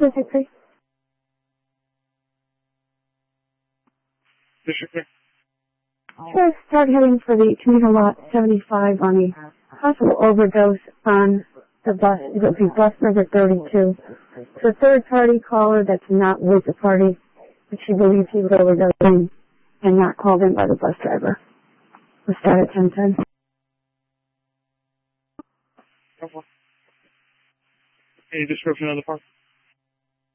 District 3. District 3. Sure, start heading for the commuter lot 75 on the possible overdose on the bus. It would be bus number 32. It's a third-party caller that's not with the party, but she believes he was overdosing and not called in by the bus driver. We'll start at 10:10. Any description of the park?